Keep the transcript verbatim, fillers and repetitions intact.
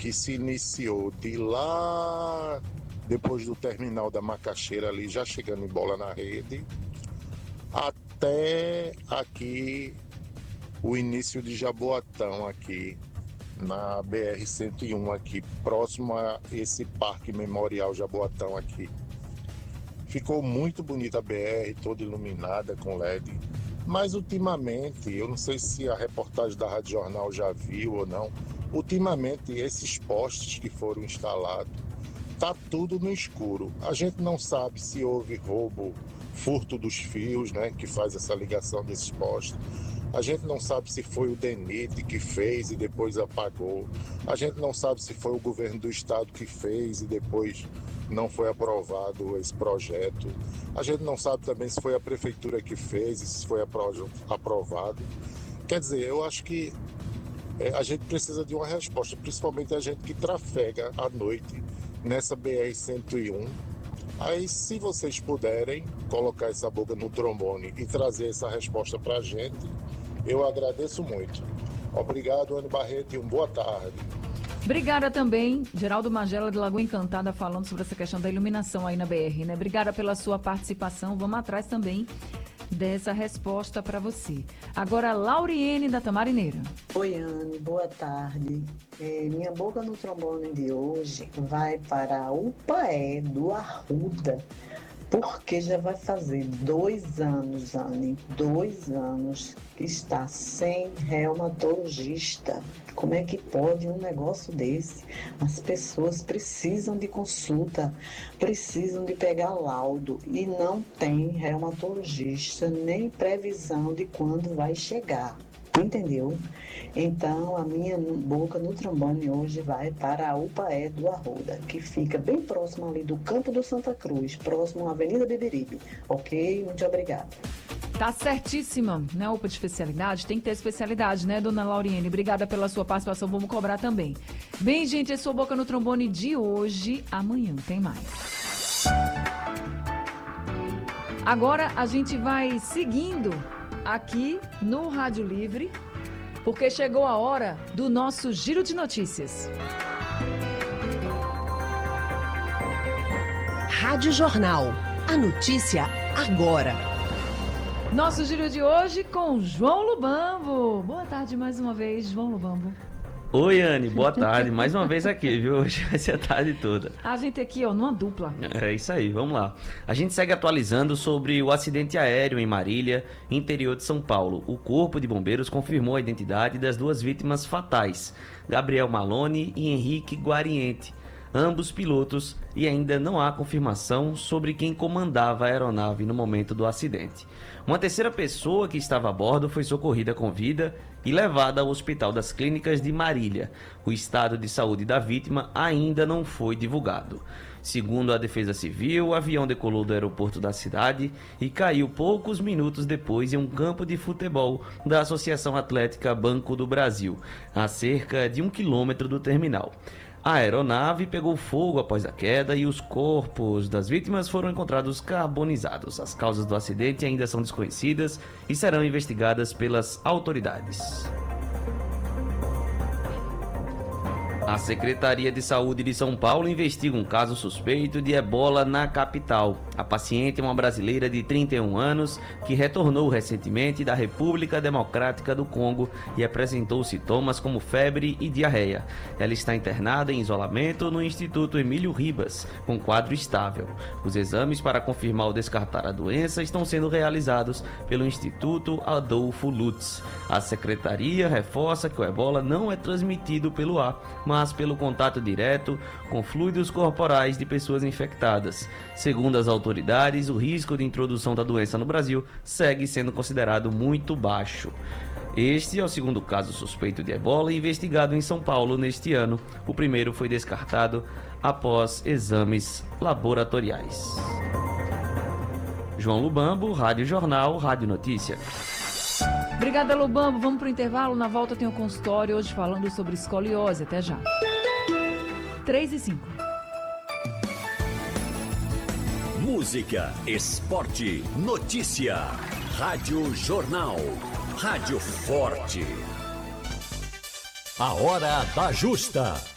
que se iniciou de lá depois do terminal da Macaxeira ali, já chegando em bola na rede, até aqui o início de Jaboatão aqui, na B R cento e um aqui, próximo a esse Parque Memorial Jaboatão aqui. Ficou muito bonita a B R, toda iluminada com L E D, mas ultimamente, eu não sei se a reportagem da Rádio Jornal já viu ou não, ultimamente esses postes que foram instalados, tá tudo no escuro. A gente não sabe se houve roubo, furto dos fios, né, que faz essa ligação desses postes. A gente não sabe se foi o DENIT que fez e depois apagou. A gente não sabe se foi o governo do estado que fez e depois não foi aprovado esse projeto. A gente não sabe também se foi a prefeitura que fez e se foi apro- aprovado. Quer dizer, eu acho que é, a gente precisa de uma resposta, principalmente a gente que trafega à noite nessa B R cento e um. Aí, se vocês puderem colocar essa boca no trombone e trazer essa resposta para a gente, eu agradeço muito. Obrigado, Ana Barreto, e uma boa tarde. Obrigada também, Geraldo Magela de Lagoa Encantada, falando sobre essa questão da iluminação aí na B R, né? Obrigada pela sua participação. Vamos atrás também dessa resposta para você. Agora, Lauriene da Tamarineira. Oi, Anne, boa tarde. É, minha boca no trombone de hoje vai para o Upaé do Arruda, porque já vai fazer dois anos, Anne, dois anos que está sem reumatologista. Como é que pode um negócio desse? As pessoas precisam de consulta, precisam de pegar laudo e não tem reumatologista nem previsão de quando vai chegar. Entendeu? Então, a minha boca no trombone hoje vai para a Upaé do Arruda, que fica bem próximo ali do Campo do Santa Cruz, próximo à Avenida Beberibe. Ok? Muito obrigada. Tá certíssima, né? U P A de especialidade, tem que ter especialidade, né, dona Lauriene? Obrigada pela sua participação, vamos cobrar também. Bem, gente, é sua boca no trombone de hoje, amanhã tem mais. Agora a gente vai seguindo aqui no Rádio Livre, porque chegou a hora do nosso Giro de Notícias. Rádio Jornal. A notícia agora. Nosso giro de hoje com João Lubambo. Boa tarde mais uma vez, João Lubambo. Oi, Anne, boa tarde. Mais uma vez aqui, viu? Hoje vai ser a tarde toda. A gente aqui, ó, numa dupla. É isso aí, vamos lá. A gente segue atualizando sobre o acidente aéreo em Marília, interior de São Paulo. O Corpo de Bombeiros confirmou a identidade das duas vítimas fatais, Gabriel Malone e Henrique Guariente, ambos pilotos, e ainda não há confirmação sobre quem comandava a aeronave no momento do acidente. Uma terceira pessoa que estava a bordo foi socorrida com vida e levada ao Hospital das Clínicas de Marília. O estado de saúde da vítima ainda não foi divulgado. Segundo a Defesa Civil, o avião decolou do aeroporto da cidade e caiu poucos minutos depois em um campo de futebol da Associação Atlética Banco do Brasil, a cerca de um quilômetro do terminal. A aeronave pegou fogo após a queda e os corpos das vítimas foram encontrados carbonizados. As causas do acidente ainda são desconhecidas e serão investigadas pelas autoridades. A Secretaria de Saúde de São Paulo investiga um caso suspeito de ebola na capital. A paciente é uma brasileira de trinta e um anos que retornou recentemente da República Democrática do Congo e apresentou sintomas como febre e diarreia. Ela está internada em isolamento no Instituto Emílio Ribas, com quadro estável. Os exames para confirmar ou descartar a doença estão sendo realizados pelo Instituto Adolfo Lutz. A secretaria reforça que o ebola não é transmitido pelo ar, mas mas pelo contato direto com fluidos corporais de pessoas infectadas. Segundo as autoridades, o risco de introdução da doença no Brasil segue sendo considerado muito baixo. Este é o segundo caso suspeito de ebola investigado em São Paulo neste ano. O primeiro foi descartado após exames laboratoriais. João Lubambo, Rádio Jornal, Rádio Notícia. Obrigada, Lubambo. Vamos para o intervalo. Na volta tem o consultório, hoje falando sobre escoliose. Até já. três e cinco. Música, esporte, notícia. Rádio Jornal. Rádio Forte. A hora da justa.